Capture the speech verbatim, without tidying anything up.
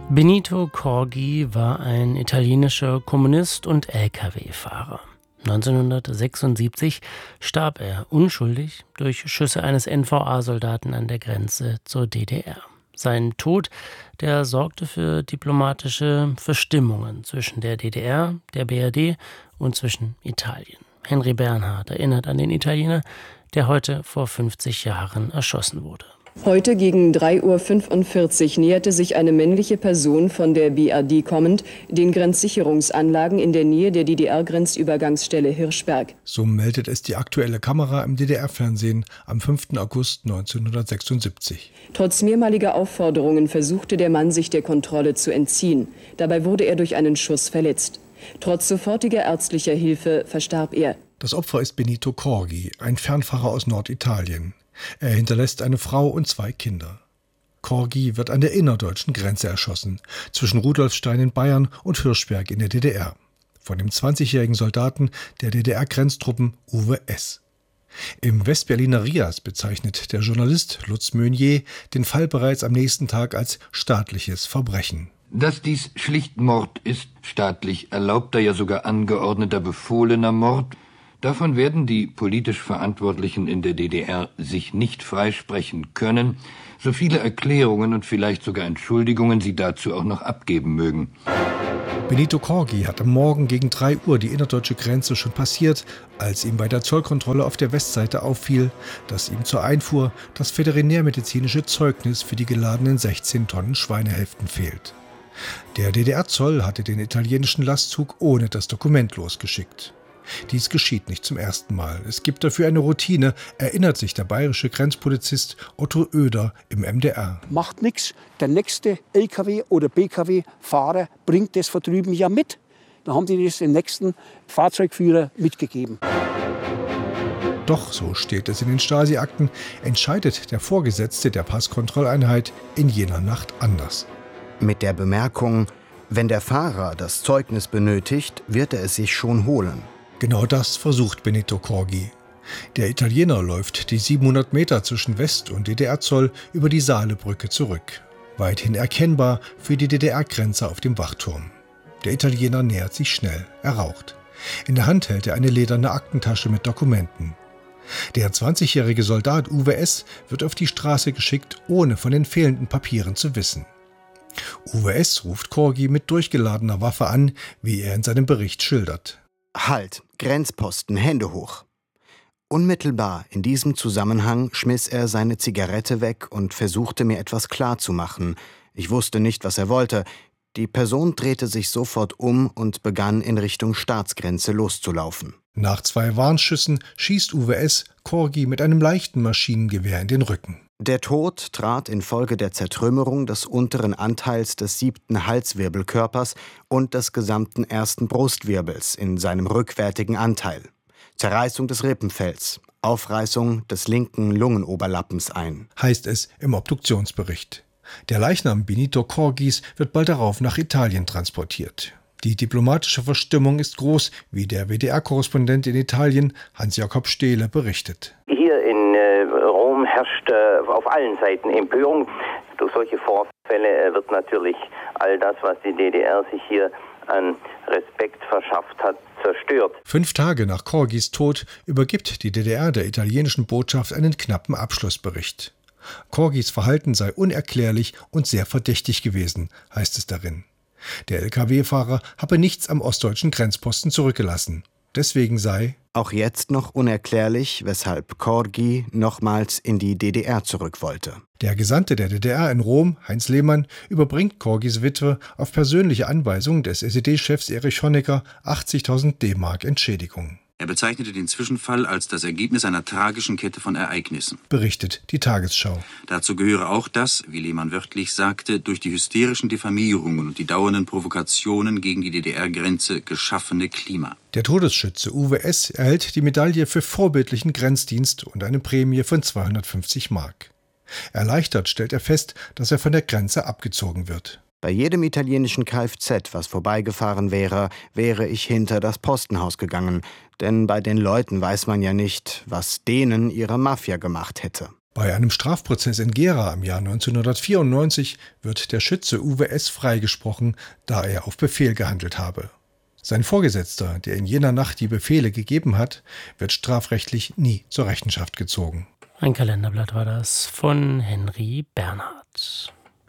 Benito Corgi war ein italienischer Kommunist und L K W-Fahrer. neunzehnhundertsechsundsiebzig starb er unschuldig durch Schüsse eines N V A-Soldaten an der Grenze zur D D R. Sein Tod, der sorgte für diplomatische Verstimmungen zwischen der D D R, der B R D und zwischen Italien. Henry Bernhard erinnert an den Italiener, der heute vor fünfzig Jahren erschossen wurde. Heute gegen drei Uhr fünfundvierzig näherte sich eine männliche Person von der B R D kommend den Grenzsicherungsanlagen in der Nähe der D D R-Grenzübergangsstelle Hirschberg. So meldet es die aktuelle Kamera im D D R-Fernsehen am fünften August neunzehnhundertsechsundsiebzig. Trotz mehrmaliger Aufforderungen versuchte der Mann, sich der Kontrolle zu entziehen. Dabei wurde er durch einen Schuss verletzt. Trotz sofortiger ärztlicher Hilfe verstarb er. Das Opfer ist Benito Corgi, ein Fernfahrer aus Norditalien. Er hinterlässt eine Frau und zwei Kinder. Corgi wird an der innerdeutschen Grenze erschossen, zwischen Rudolfstein in Bayern und Hirschberg in der D D R. Von dem zwanzigjährigen Soldaten der D D R-Grenztruppen Uwe S. Im Westberliner Rias bezeichnet der Journalist Lutz Meunier den Fall bereits am nächsten Tag als staatliches Verbrechen. Dass dies schlicht Mord ist, staatlich erlaubter, ja sogar angeordneter, befohlener Mord, davon werden die politisch Verantwortlichen in der D D R sich nicht freisprechen können, so viele Erklärungen und vielleicht sogar Entschuldigungen sie dazu auch noch abgeben mögen. Benito Corgi hat am Morgen gegen drei Uhr die innerdeutsche Grenze schon passiert, als ihm bei der Zollkontrolle auf der Westseite auffiel, dass ihm zur Einfuhr das veterinärmedizinische Zeugnis für die geladenen sechzehn Tonnen Schweinehälften fehlt. Der D D R-Zoll hatte den italienischen Lastzug ohne das Dokument losgeschickt. Dies geschieht nicht zum ersten Mal. Es gibt dafür eine Routine, erinnert sich der bayerische Grenzpolizist Otto Oeder im M D R. Macht nichts. Der nächste L K W- oder B K W-Fahrer bringt das von drüben ja mit. Dann haben die das dem nächsten Fahrzeugführer mitgegeben. Doch, so steht es in den Stasi-Akten, entscheidet der Vorgesetzte der Passkontrolleinheit in jener Nacht anders. Mit der Bemerkung, wenn der Fahrer das Zeugnis benötigt, wird er es sich schon holen. Genau das versucht Benito Corgi. Der Italiener läuft die siebenhundert Meter zwischen West- und D D R-Zoll über die Saalebrücke zurück. Weithin erkennbar für die D D R-Grenze auf dem Wachturm. Der Italiener nähert sich schnell, er raucht. In der Hand hält er eine lederne Aktentasche mit Dokumenten. Der zwanzigjährige Soldat Uwe S. wird auf die Straße geschickt, ohne von den fehlenden Papieren zu wissen. Uwe S. ruft Corgi mit durchgeladener Waffe an, wie er in seinem Bericht schildert. Halt, Grenzposten, Hände hoch. Unmittelbar in diesem Zusammenhang schmiss er seine Zigarette weg und versuchte mir etwas klarzumachen. Ich wusste nicht, was er wollte. Die Person drehte sich sofort um und begann in Richtung Staatsgrenze loszulaufen. Nach zwei Warnschüssen schießt Uwe S. Corgi mit einem leichten Maschinengewehr in den Rücken. Der Tod trat infolge der Zertrümmerung des unteren Anteils des siebten Halswirbelkörpers und des gesamten ersten Brustwirbels in seinem rückwärtigen Anteil. Zerreißung des Rippenfells, Aufreißung des linken Lungenoberlappens ein, heißt es im Obduktionsbericht. Der Leichnam Benito Corgis wird bald darauf nach Italien transportiert. Die diplomatische Verstimmung ist groß, wie der W D R-Korrespondent in Italien Hans-Jakob Stehle berichtet. Hier in äh, Rom herrscht äh, auf allen Seiten Empörung. Durch solche Vorfälle äh, wird natürlich all das, was die D D R sich hier an Respekt verschafft hat, zerstört. Fünf Tage nach Corgis Tod übergibt die D D R der italienischen Botschaft einen knappen Abschlussbericht. Corgis Verhalten sei unerklärlich und sehr verdächtig gewesen, heißt es darin. Der L K W-Fahrer habe nichts am ostdeutschen Grenzposten zurückgelassen. Deswegen sei auch jetzt noch unerklärlich, weshalb Corgi nochmals in die D D R zurück wollte. Der Gesandte der D D R in Rom, Heinz Lehmann, überbringt Corgis Witwe auf persönliche Anweisung des S E D-Chefs Erich Honecker achtzigtausend D-Mark Entschädigung. Er bezeichnete den Zwischenfall als das Ergebnis einer tragischen Kette von Ereignissen, berichtet die Tagesschau. Dazu gehöre auch das, wie Lehmann wörtlich sagte, durch die hysterischen Diffamierungen und die dauernden Provokationen gegen die D D R-Grenze geschaffene Klima. Der Todesschütze Uwe S. erhält die Medaille für vorbildlichen Grenzdienst und eine Prämie von zweihundertfünfzig Mark. Erleichtert stellt er fest, dass er von der Grenze abgezogen wird. Bei jedem italienischen Kfz, was vorbeigefahren wäre, wäre ich hinter das Postenhaus gegangen. Denn bei den Leuten weiß man ja nicht, was denen ihre Mafia gemacht hätte. Bei einem Strafprozess in Gera im Jahr neunzehnhundertvierundneunzig wird der Schütze Uwe S. freigesprochen, da er auf Befehl gehandelt habe. Sein Vorgesetzter, der in jener Nacht die Befehle gegeben hat, wird strafrechtlich nie zur Rechenschaft gezogen. Ein Kalenderblatt war das von Henry Bernhard.